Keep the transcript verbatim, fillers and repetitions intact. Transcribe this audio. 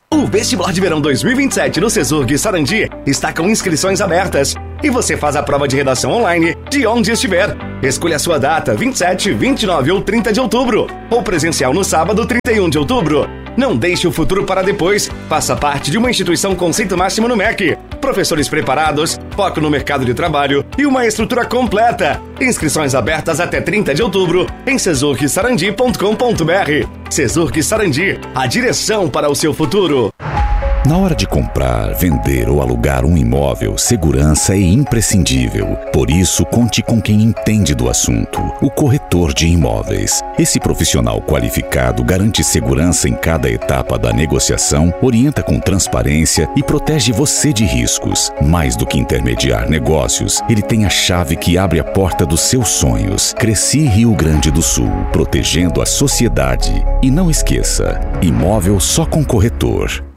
O vestibular de verão dois mil e vinte e sete no Cesurg Sarandi está com inscrições abertas e você faz a prova de redação online de onde estiver. Escolha a sua data, vinte e sete, vinte e nove ou trinta de outubro, ou presencial no sábado, trinta e um de outubro. Não deixe o futuro para depois. Faça parte de uma instituição conceito máximo no M E C. Professores preparados, foco no mercado de trabalho e uma estrutura completa. Inscrições abertas até trinta de outubro em cesurg sarandi ponto com ponto br. Cesurg Sarandi, a direção para o seu futuro. Na hora de comprar, vender ou alugar um imóvel, segurança é imprescindível. Por isso, conte com quem entende do assunto, o corretor de imóveis. Esse profissional qualificado garante segurança em cada etapa da negociação, orienta com transparência e protege você de riscos. Mais do que intermediar negócios, ele tem a chave que abre a porta dos seus sonhos. Cresci Rio Grande do Sul, protegendo a sociedade. E não esqueça, imóvel só com corretor.